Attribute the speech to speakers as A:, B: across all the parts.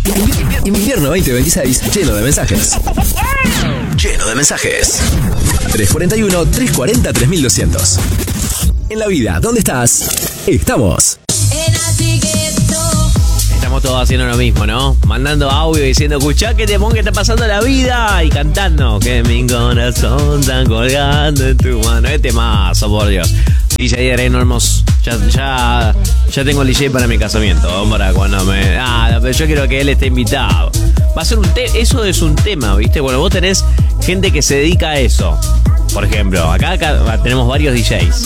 A: Invierno 2026, lleno de mensajes. Lleno de mensajes. 341-340-3200. En la vida, ¿dónde estás? Estamos.
B: Estamos todos haciendo lo mismo, ¿no? Mandando audio diciendo, escuchá que temón que está pasando la vida. Y cantando, que mi corazón está colgando en tu mano. Este mazo, por Dios. DJ Enormos, ya tengo el DJ para mi casamiento. Para cuando me... pero yo quiero que él esté invitado. Va a ser eso es un tema, ¿viste? Bueno, vos tenés gente que se dedica a eso. Por ejemplo, acá tenemos varios DJs.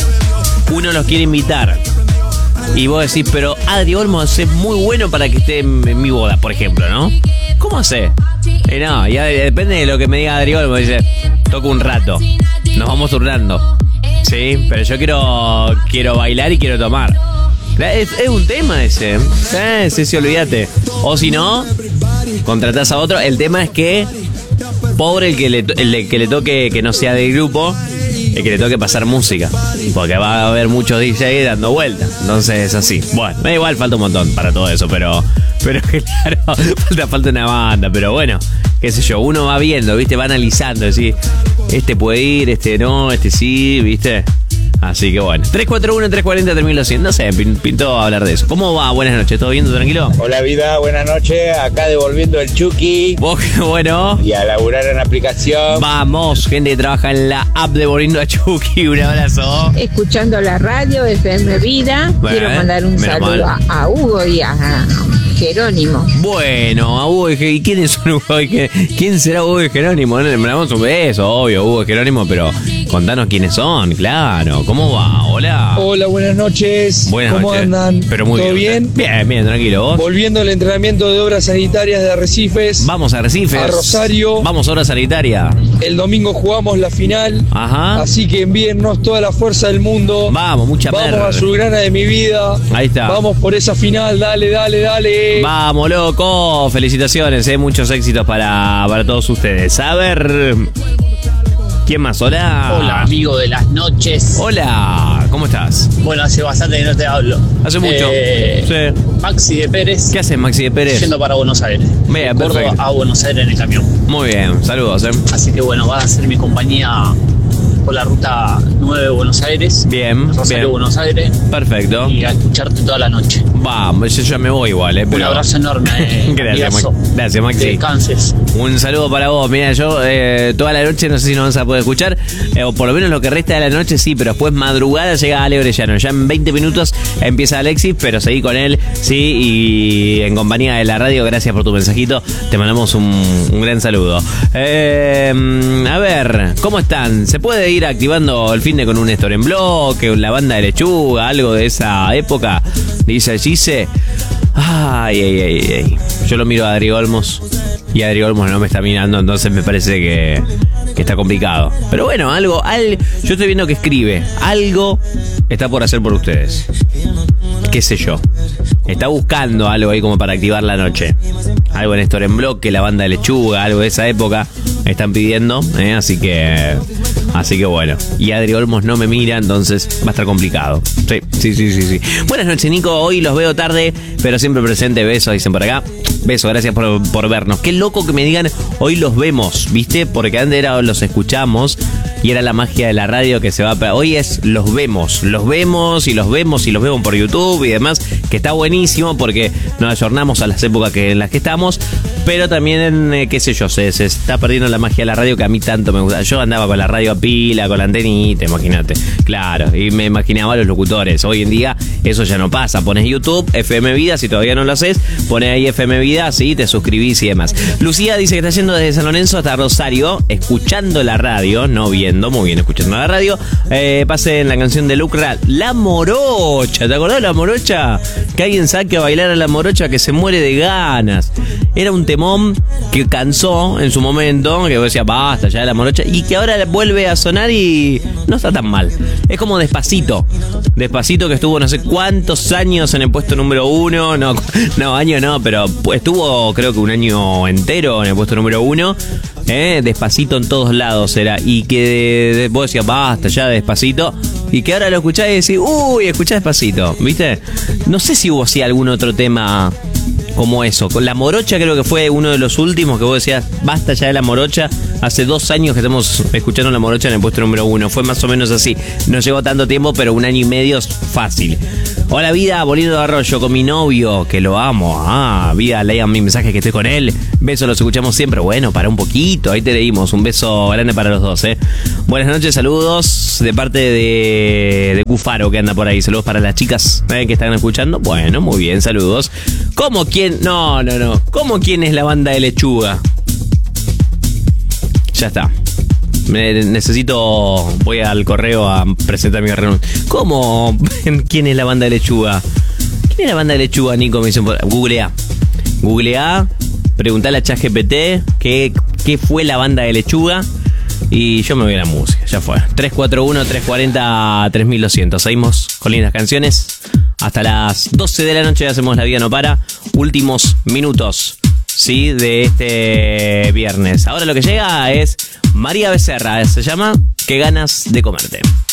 B: Uno los quiere invitar. Y vos decís, pero Adri Olmos es muy bueno para que esté en mi boda, por ejemplo, ¿no? ¿Cómo hace? No, ya depende de lo que me diga Adri Olmos. Dice, toco un rato. Nos vamos turnando. Sí, pero yo quiero bailar y quiero tomar. Es un tema ese. Sí, olvídate. O si no, contratás a otro. El tema es que pobre el que le toque que no sea del grupo, el que le toque pasar música, porque va a haber muchos DJs dando vueltas. Entonces es así. Bueno, me da igual, falta un montón para todo eso, pero claro, falta una banda, pero bueno, qué sé yo, uno va viendo, ¿viste? Va analizando, decir, este puede ir, este no, este sí, ¿viste? Así que bueno, 341-340-3200. No sé, pintó hablar de eso. ¿Cómo va? Buenas noches, ¿todo bien? ¿Todo tranquilo?
C: Hola vida, buenas noches. Acá devolviendo el Chucky.
B: Bueno.
C: Y a laburar en la aplicación.
B: Vamos, gente que trabaja en la app devolviendo a Chucky. Un abrazo.
D: Escuchando la radio FM Vida. Quiero mandar un saludo a Hugo y a Jerónimo.
B: Bueno, a Hugo y ¿quiénes son Hugo y quién será Hugo y Jerónimo? Le mandamos un beso, obvio, Hugo y Jerónimo, pero contanos quiénes son, claro. ¿Cómo va? Hola.
E: Hola, buenas noches.
B: ¿Cómo
E: andan?
B: Pero muy
E: ¿Todo
B: bien? Bien, tranquilo. ¿Vos?
E: Volviendo al entrenamiento de obras sanitarias de Arrecifes.
B: Vamos a Arrecifes.
E: A Rosario.
B: Vamos a obra sanitaria.
E: El domingo jugamos la final.
B: Ajá.
E: Así que envíennos toda la fuerza del mundo.
B: Vamos, mucha
E: Vamos
B: perra.
E: a Azulgrana de mi vida.
B: Ahí está.
E: Vamos por esa final, dale.
B: Vamos, loco. Felicitaciones, muchos éxitos para todos ustedes. A ver... ¿Quién más? Hola.
F: Hola, amigo de las noches.
B: Hola, ¿cómo estás?
F: Bueno, hace bastante que no te hablo.
B: Hace mucho. Sí.
F: Maxi de Pérez.
B: ¿Qué haces, Maxi de Pérez?
F: Yendo para Buenos Aires.
B: Bien,
F: Córdoba
B: perfecto.
F: a Buenos Aires en el camión.
B: Muy bien, saludos.
F: Así que bueno, vas a ser mi compañía por la ruta 9 de Buenos Aires.
B: Bien,
F: Rosario,
B: bien.
F: Buenos Aires.
B: Perfecto.
F: Y a escucharte toda la noche.
B: Vamos, yo ya me voy igual,
F: Un abrazo enorme.
B: Gracias, Maxi.
F: Que descanses.
B: Un saludo para vos. Mira, yo toda la noche no sé si nos vas a poder escuchar, o por lo menos lo que resta de la noche sí, pero después madrugada llega Ale Orellano. Ya en 20 minutos empieza Alexis, pero seguí con él, sí, y en compañía de la radio. Gracias por tu mensajito. Te mandamos un gran saludo. A ver, ¿cómo están? ¿Se puede ir activando el finde con un Néstor en bloque, la banda de Lechuga, algo de esa época? Dice Gise. Ay. Yo lo miro a Adri Olmos y Adri Olmos no me está mirando, entonces me parece que está complicado. Pero bueno, yo estoy viendo que escribe. Algo está por hacer por ustedes. Qué sé yo. Está buscando algo ahí como para activar la noche. Algo en Néstor en bloque, la banda de Lechuga, algo de esa época me están pidiendo, así que bueno. Y Adri Olmos no me mira, entonces va a estar complicado. Sí. Buenas noches, Nico. Hoy los veo tarde, pero siempre presente. Besos, dicen por acá. Besos, gracias por vernos. Qué loco que me digan hoy los vemos, ¿viste? Porque antes era los escuchamos y era la magia de la radio que se va. Hoy es los vemos y los vemos por YouTube y demás, que está buenísimo porque nos ayornamos a las épocas en las que estamos, pero también, qué sé yo, se está perdiendo la magia de la radio que a mí tanto me gusta. Yo andaba con la radio a pila, con la antenita, imagínate. Claro, y me imaginaba a los locutores. Hoy en día eso ya no pasa. Pones YouTube, FM Vida, si todavía no lo haces, pones ahí FM Vida, sí, te suscribís y demás. Lucía dice que está yendo desde San Lorenzo hasta Rosario, escuchando la radio, no viendo, muy bien, escuchando la radio. Pasen la canción de Lucra, La Morocha. ¿Te acordás de La Morocha? Que alguien saque a bailar a La Morocha, que se muere de ganas. Era un temón que cansó en su momento, que vos decías, basta ya de La Morocha, y que ahora vuelve a sonar y no está tan mal. Es como Despacito, que estuvo no sé cuántos años en el puesto número 1, no, año no, pero estuvo creo que un año entero en el puesto número 1, Despacito en todos lados era, y que vos decías, basta ya de Despacito, y que ahora lo escuchás y decís, uy, escuchá Despacito, ¿viste? No sé si hubo así algún otro tema como eso. Con la morocha creo que fue uno de los últimos que vos decías, basta ya de la morocha. Hace 2 años que estamos escuchando la morocha en el puesto número 1. Fue más o menos así. No llegó tanto tiempo, pero 1 año y medio es fácil. Hola vida, Bolino de Arroyo, con mi novio, que lo amo. Vida, lean mi mensaje que estoy con él. Besos, los escuchamos siempre. Bueno, para un poquito, ahí te leímos. Un beso grande para los dos, Buenas noches, saludos de parte de Cufaro, que anda por ahí. Saludos para las chicas que están escuchando. Bueno, muy bien, saludos. ¿Cómo quién? No. ¿Cómo quién es la banda de Lechuga? Ya está. Voy al correo a presentar mi renuncia. ¿Cómo? ¿Quién es la banda de Lechuga? ¿Quién es la banda de Lechuga, Nico? Me dicen por... Googleá, preguntale a ChatGPT qué fue la banda de Lechuga y yo me voy a la música, ya fue. 341-340-3200. Seguimos con lindas canciones. Hasta las 12 de la noche hacemos La Vida No Para. Últimos minutos, ¿sí? De este viernes. Ahora lo que llega es María Becerra. Se llama Qué ganas de comerte.